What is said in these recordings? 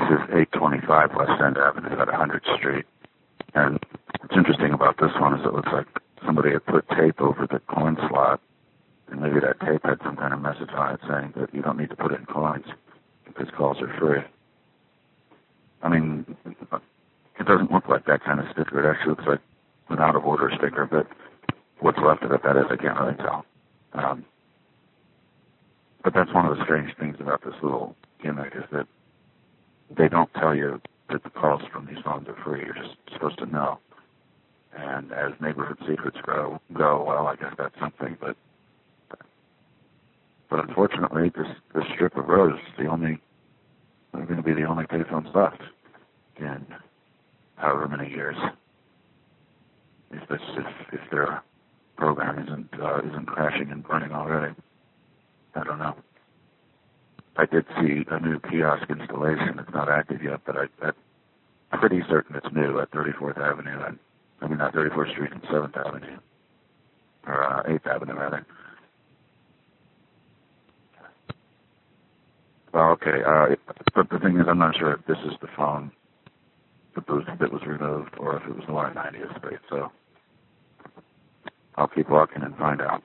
is 825 West End Avenue at 100th Street. And what's interesting about this one is it looks like somebody had put tape over the coin slot, and maybe that tape had some kind of message on it saying that you don't need to put in coins because calls are free. I mean, it doesn't look like that kind of sticker. It actually looks like an out-of-order sticker, but what's left of it, that is, I can't really tell. But that's one of the strange things about this little gimmick is that they don't tell you that the calls from these phones are free. You're just supposed to know. And as neighborhood secrets go, well, I guess that's something. But unfortunately, this strip of road is they're going to be the only payphones left in however many years. If their program isn't crashing and burning already. I don't know. I did see a new kiosk installation. It's not active yet, but I'm pretty certain it's new at 34th Avenue. Not 34th Street and 7th Avenue. Or 8th Avenue, rather. Well, okay. But the thing is, I'm not sure if this is the phone, the booth that was removed, or if it was the 190th Street. So I'll keep walking and find out.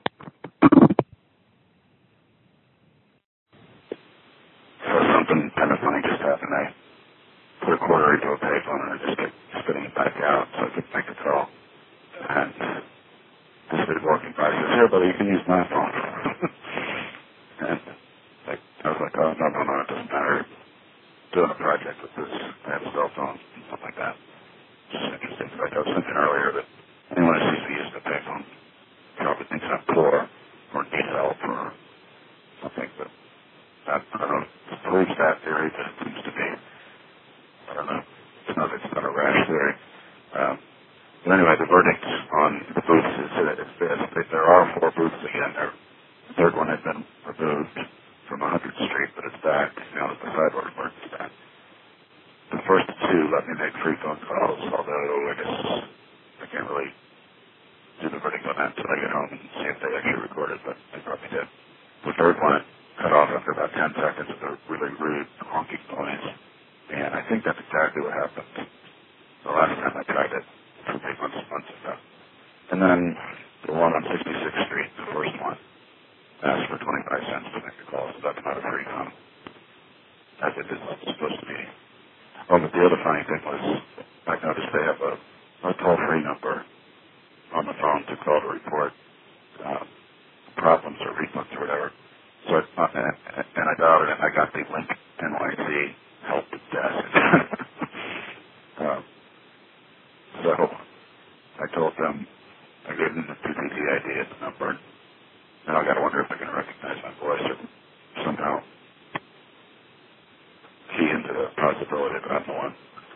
So something kind of funny just happened. I put a quarter into a payphone and I just kept spitting it back out so I could make a call. And this dude walking by says, "Here, buddy, you can use my phone." And I was like, "Oh, no, it doesn't matter. Doing a project with this. I have a cell phone and stuff like that." Just interesting. In fact, I was thinking earlier that anyone who sees me using a payphone probably thinks I'm poor or need help or something, but I don't know. It proves that theory, but it seems to be, I don't know. It's not a rash theory. But anyway, the verdict on the booths is this. There are 4 booths again. The third one had been removed from 100th Street, but it's back now that the sidewalk work is back. The first 2 let me make free phone calls, although I guess I can't really do the verdict on that until I get home and see if they actually recorded, but they probably did. The third one cut off after about 10 seconds with a really rude honking noise, and I think that's exactly what happened the last time I tried it, 2 months ago. And then the one on 66th Street, the first one, asked for 25 cents to make a call, so that's not a free phone, as it is supposed to be. Oh, but the other funny thing was, I noticed they have a toll-free number on the phone to call to report problems or refunds or whatever. So and I dialed it, and I got the link NYC help desk. So I told them, I gave them the PPT ID at the number. Now I got to wonder if they're going to recognize my voice or somehow key into the possibility that I'm the one